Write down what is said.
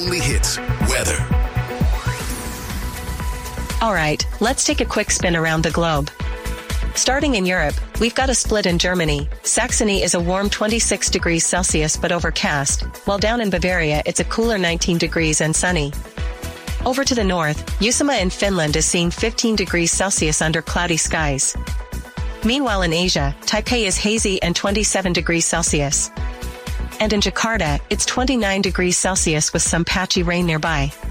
Weekly Hits weather. All right, let's take a quick spin around the globe. Starting in Europe, we've got a split in Germany. Saxony is a warm 26 degrees Celsius but overcast, while down in Bavaria it's a cooler 19 degrees and sunny. Over to the north, Uusimaa in Finland is seeing 15 degrees Celsius under cloudy skies. Meanwhile in Asia, Taipei is hazy and 27 degrees Celsius. And in Jakarta, it's 29 degrees Celsius with some patchy rain nearby.